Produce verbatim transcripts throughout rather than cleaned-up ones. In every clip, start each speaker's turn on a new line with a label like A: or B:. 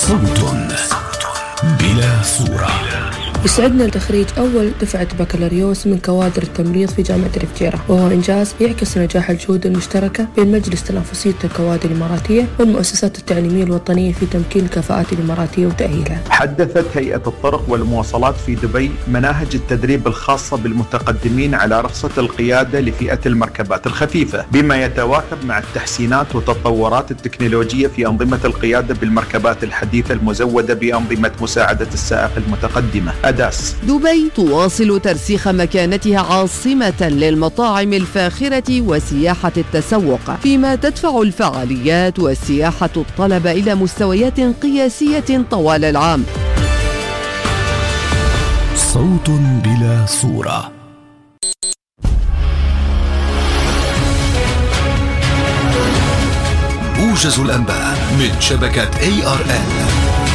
A: صوت بلا صورة.
B: يسعدنا تخريج أول دفعة بكالوريوس من كوادر التمريض في جامعة الفجيرة، وهو إنجاز يعكس نجاح الجهود المشتركة بين مجلس تنافسية الكوادر الإماراتية والمؤسسات التعليمية الوطنية في تمكين الكفاءات الإماراتية وتأهيلها.
C: حدثت هيئة الطرق والمواصلات في دبي مناهج التدريب الخاصة بالمتقدمين على رخصة القيادة لفئة المركبات الخفيفة، بما يتواكب مع التحسينات والتطورات التكنولوجية في أنظمة القيادة بالمركبات الحديثة المزودة بأنظمة مساعدة السائق المتقدمة.
D: دبي تواصل ترسيخ مكانتها عاصمة للمطاعم الفاخرة وسياحة التسوق، فيما تدفع الفعاليات والسياحة الطلب إلى مستويات قياسية طوال العام.
A: صوت بلا صورة. موجز الأنباء من شبكة إيه آر إل.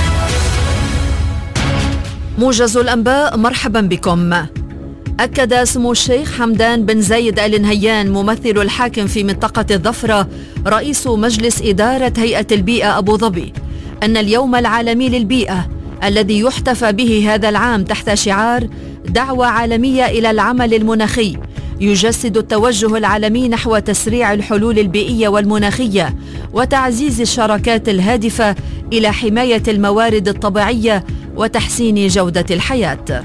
E: موجز الأنباء، مرحبا بكم. أكد سمو الشيخ حمدان بن زايد آل نهيان ممثل الحاكم في منطقة الظفرة رئيس مجلس إدارة هيئة البيئة أبو ظبي أن اليوم العالمي للبيئة الذي يحتفى به هذا العام تحت شعار دعوة عالمية إلى العمل المناخي يجسد التوجه العالمي نحو تسريع الحلول البيئية والمناخية وتعزيز الشراكات الهادفة إلى حماية الموارد الطبيعية وتحسين جودة الحياة.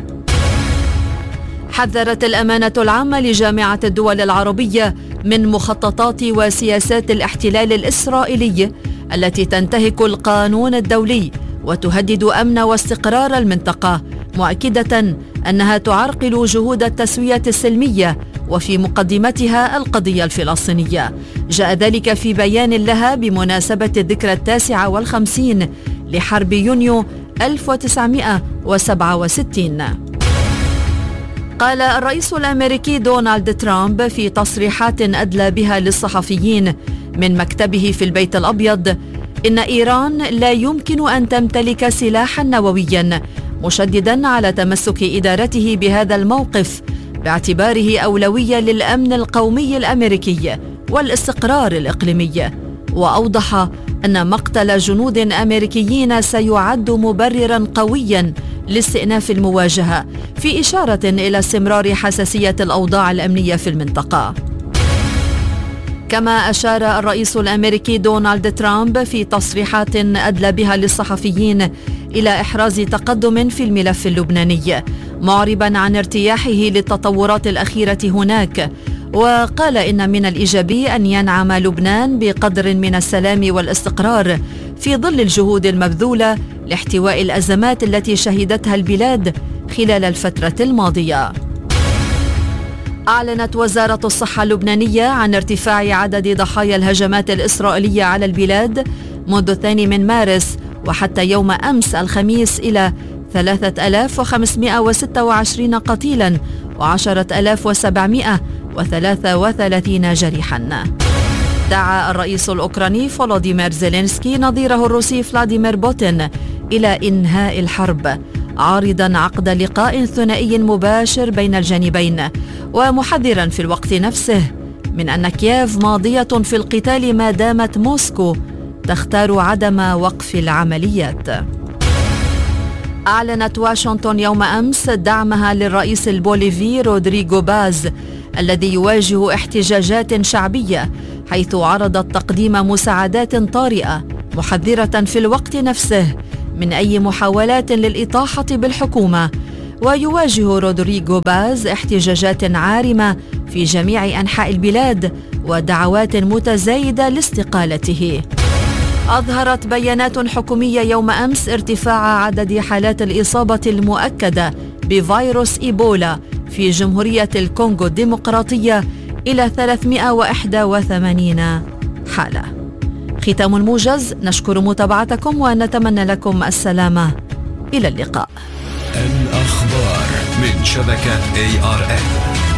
E: حذرت الأمانة العامة لجامعة الدول العربية من مخططات وسياسات الاحتلال الإسرائيلي التي تنتهك القانون الدولي وتهدد أمن واستقرار المنطقة، مؤكدة أنها تعرقل جهود التسوية السلمية وفي مقدمتها القضية الفلسطينية. جاء ذلك في بيان لها بمناسبة الذكرى التاسعة والخمسين لحرب يونيو ألف وتسعمائة وسبعة وستين. قال الرئيس الأمريكي دونالد ترامب في تصريحات أدلى بها للصحفيين من مكتبه في البيت الأبيض إن إيران لا يمكن أن تمتلك سلاحا نوويا، مشددا على تمسك إدارته بهذا الموقف باعتباره أولوية للأمن القومي الأمريكي والاستقرار الإقليمي. وأوضح أن مقتل جنود أمريكيين سيعد مبررا قويا لاستئناف المواجهة، في إشارة إلى استمرار حساسية الأوضاع الأمنية في المنطقة. كما أشار الرئيس الأمريكي دونالد ترامب في تصريحات أدلى بها للصحفيين إلى إحراز تقدم في الملف اللبناني، معربا عن ارتياحه للتطورات الأخيرة هناك، وقال إن من الإيجابي أن ينعم لبنان بقدر من السلام والاستقرار في ظل الجهود المبذولة لاحتواء الأزمات التي شهدتها البلاد خلال الفترة الماضية. أعلنت وزارة الصحة اللبنانية عن ارتفاع عدد ضحايا الهجمات الإسرائيلية على البلاد منذ الثاني من مارس وحتى يوم أمس الخميس إلى ثلاثة آلاف وخمسمائة وستة وعشرين قتيلا وعشرة آلاف وسبعمائة وثلاثة وثلاثين جريحا. دعا الرئيس الأوكراني فولوديمير زيلينسكي نظيره الروسي فلاديمير بوتين إلى إنهاء الحرب، عارضا عقد لقاء ثنائي مباشر بين الجانبين، ومحذرا في الوقت نفسه من أن كييف ماضية في القتال ما دامت موسكو تختار عدم وقف العمليات. أعلنت واشنطن يوم أمس دعمها للرئيس البوليفي رودريغو باز الذي يواجه احتجاجات شعبية، حيث عرضت تقديم مساعدات طارئة، محذرة في الوقت نفسه من أي محاولات للإطاحة بالحكومة. ويواجه رودريغو باز احتجاجات عارمة في جميع أنحاء البلاد ودعوات متزايدة لاستقالته. أظهرت بيانات حكومية يوم أمس ارتفاع عدد حالات الإصابة المؤكدة بفيروس إيبولا في جمهورية الكونغو الديمقراطية إلى ثلاثمائة وواحد وثمانين حالة. ختام الموجز، نشكر متابعتكم ونتمنى لكم السلامة. إلى اللقاء.
A: الأخبار من شبكة إيه آر إل.